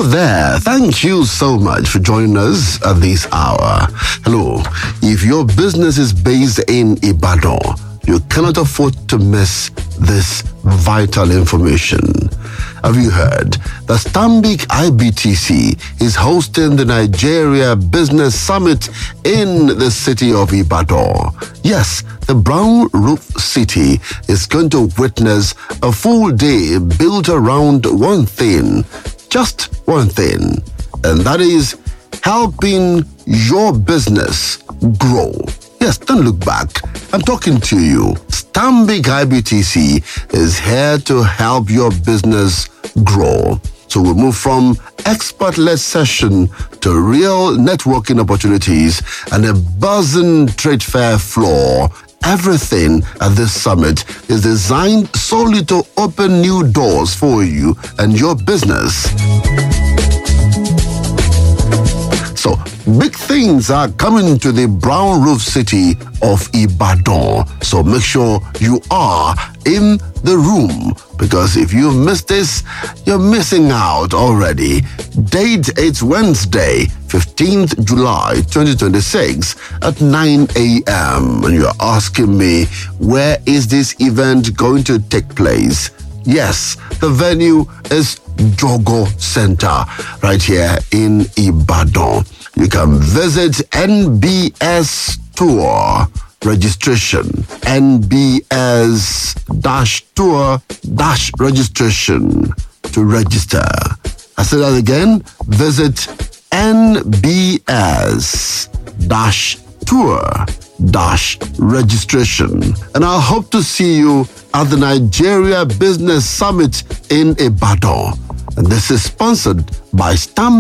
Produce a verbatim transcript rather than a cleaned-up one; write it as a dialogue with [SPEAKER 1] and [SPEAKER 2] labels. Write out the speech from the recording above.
[SPEAKER 1] Hello there. Thank you so much for joining us at this hour. Hello. If your business is based in Ibadan, you cannot afford to miss this vital information. Have you heard that Stanbic I B T C is hosting the Nigeria Business Summit in the city of Ibadan? Yes, the Brown Roof City is going to witness a full day built around one thing, just one thing, and that is helping your business grow. Yes, don't look back. I'm talking to you. Stanbic I B T C is here to help your business grow. So we move from expert-led session to real networking opportunities and a buzzing trade fair floor. Everything at this summit is designed solely to open new doors for you and your business. So, big things are coming to the Brown Roof City of Ibadan. So make sure you are in the room, because if you miss this, you're missing out already. Date, it's Wednesday, fifteenth of July, twenty twenty-six at nine a.m. And you're asking me, where is this event going to take place? Yes, the venue is Jogo Center, right here in Ibadan. You can visit N B S Tour registration, N B S tour registration to register. I say that again, visit N B S tour registration. And I hope to see you at the Nigeria Business Summit in Ibadan. And this is sponsored by Stanbic